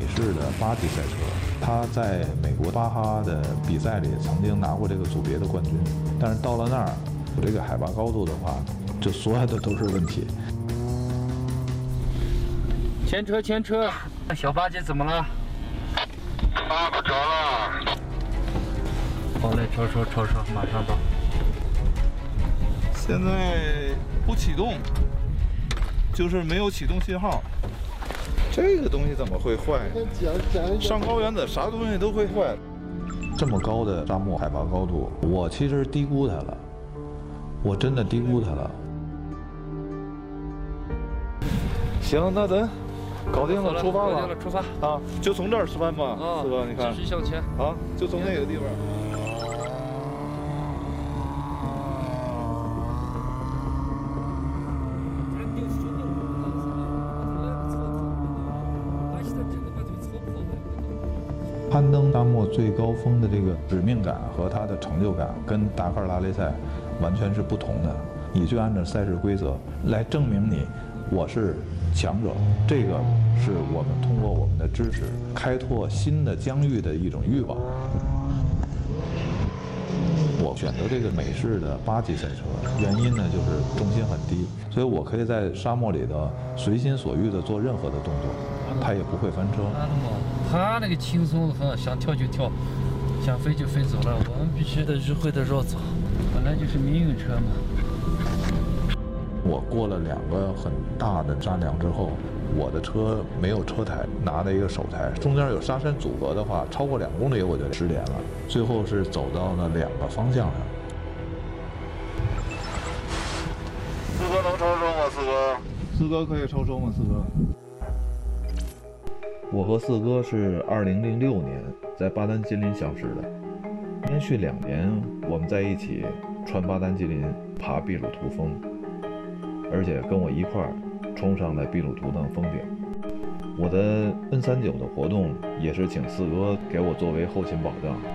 式的8级赛车，他在美国巴哈的比赛里曾经拿过这个组别的冠军，但是到了那儿，有这个海拔高度的话，就所有的都是问题。 前车，前车，小8级怎么了？ 啊，不着了。 好嘞，抽手，马上到。 现在不启动，就是没有启动信号。这个东西怎么会坏？上高原的啥东西都会坏。 这么高的沙漠海拔高度，我其实低估它了，我真的低估它了。 行，那咱搞定了，出发吧。 出发啊，就从这儿出发吧，是吧？你看， 继续向前。 啊，就从那个地方。 攀登沙漠最高峰的这个使命感和它的成就感，跟达喀尔拉力赛完全是不同的。你就按照赛事规则来证明我是强者，这个是我们通过我们的知识开拓新的疆域的一种欲望。我选择这个美式的8级赛车，原因呢就是重心很低，所以我可以在沙漠里头随心所欲地做任何的动作，它也不会翻车。 他那个轻松的很，想跳就跳，想飞就飞走了。我们必须得迂回的绕走，本来就是民用车嘛。 我过了2个很大的山梁之后，我的车没有车台，拿了一个手台，中间有沙山阻隔的话，超过2公里我就失联了。最后是走到了2个方向上。 四哥能超车吗？ 四哥可以超车吗？四哥。 我和四哥是2006年在巴丹吉林相识的，连续2年我们在一起穿巴丹吉林爬秘鲁图峰，而且跟我一块儿冲上了秘鲁图登峰顶。我的N39的活动也是请四哥给我作为后勤保障。